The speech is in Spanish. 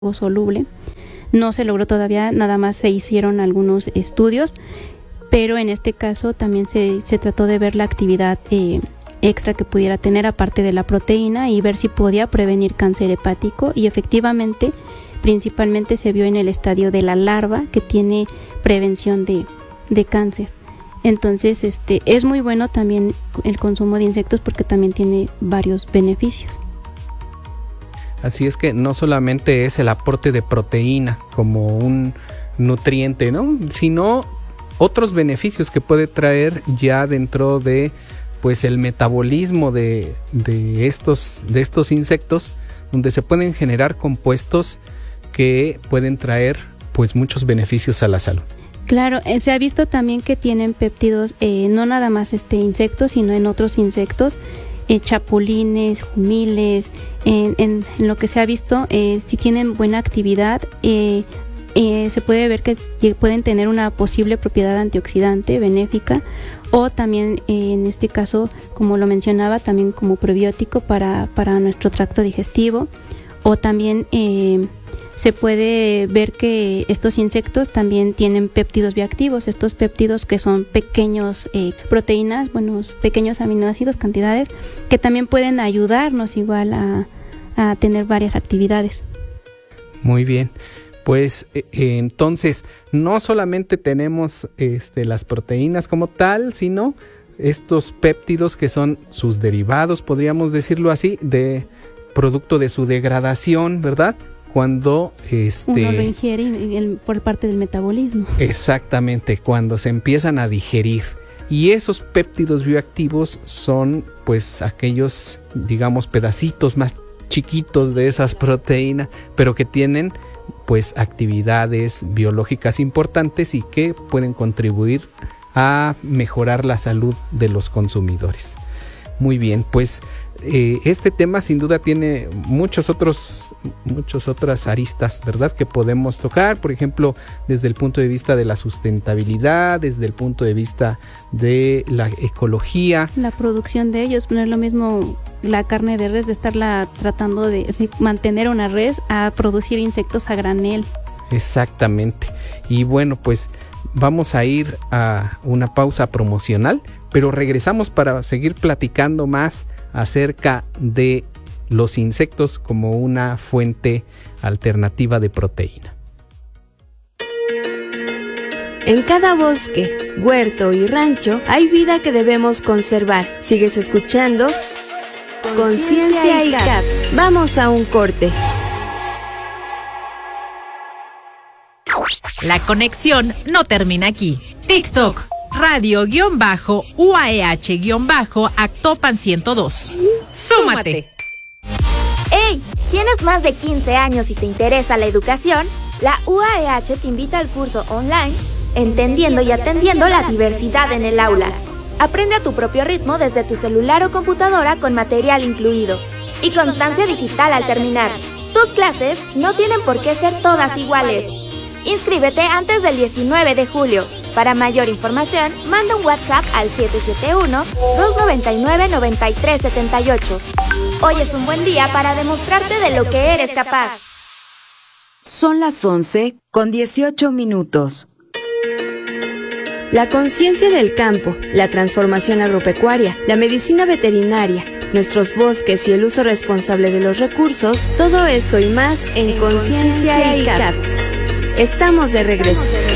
soluble. No se logró todavía, nada más se hicieron algunos estudios, pero en este caso también se trató de ver la actividad extra que pudiera tener aparte de la proteína y ver si podía prevenir cáncer hepático, y efectivamente principalmente se vio en el estadio de la larva que tiene prevención de cáncer. Entonces es muy bueno también el consumo de insectos porque también tiene varios beneficios. Así es que no solamente es el aporte de proteína como un nutriente, ¿no?, sino otros beneficios que puede traer ya dentro de pues el metabolismo de estos insectos, donde se pueden generar compuestos que pueden traer pues muchos beneficios a la salud. Claro, se ha visto también que tienen péptidos, no nada más insectos, sino en otros insectos, chapulines, jumiles, en lo que se ha visto, si tienen buena actividad, se puede ver que pueden tener una posible propiedad antioxidante benéfica, o también en este caso, como lo mencionaba, también como probiótico para nuestro tracto digestivo, o también se puede ver que estos insectos también tienen péptidos bioactivos, estos péptidos que son pequeños proteínas, pequeños aminoácidos, cantidades, que también pueden ayudarnos igual a tener varias actividades. Muy bien, pues entonces no solamente tenemos las proteínas como tal, sino estos péptidos que son sus derivados, podríamos decirlo así, de producto de su degradación, ¿verdad? Cuando uno lo ingiere por parte del metabolismo. Exactamente, cuando se empiezan a digerir. Y esos péptidos bioactivos son pues aquellos, digamos, pedacitos más chiquitos de esas proteínas, pero que tienen pues actividades biológicas importantes y que pueden contribuir a mejorar la salud de los consumidores. Muy bien, pues este tema sin duda tiene muchas otras aristas, ¿verdad?, que podemos tocar, por ejemplo, desde el punto de vista de la sustentabilidad, desde el punto de vista de la ecología. La producción de ellos, no es lo mismo la carne de res, de estarla tratando de mantener una res, a producir insectos a granel. Exactamente. Y bueno, pues vamos a ir a una pausa promocional, pero regresamos para seguir platicando más acerca de los insectos como una fuente alternativa de proteína. En cada bosque, huerto y rancho hay vida que debemos conservar. Sigues escuchando Conciencia ICAP. Vamos a un corte. La conexión no termina aquí. TikTok, radio-UAEH-Actopan 102. ¡Súmate! ¡Hey! ¿Tienes más de 15 años y te interesa la educación? La UAEH te invita al curso online Entendiendo y Atendiendo la Diversidad en el Aula. Aprende a tu propio ritmo desde tu celular o computadora con material incluido y constancia digital al terminar. Tus clases no tienen por qué ser todas iguales. Inscríbete antes del 19 de julio. Para mayor información, manda un WhatsApp al 771-299-9378. Hoy es un buen día para demostrarte de lo que eres capaz. Son las 11:18. La conciencia del campo, la transformación agropecuaria, la medicina veterinaria, nuestros bosques y el uso responsable de los recursos, todo esto y más en Conciencia ICAP. Estamos de regreso.